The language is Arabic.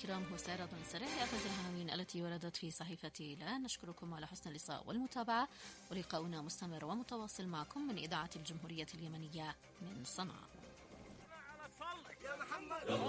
الكرام، هو سارة بن سريح أخذ العناوين التي وردت في صحيفة لا. نشكركم على حسن اللقاء والمتابعة، ولقاؤنا مستمر ومتواصل معكم من إذاعة الجمهورية اليمنية من صنعاء.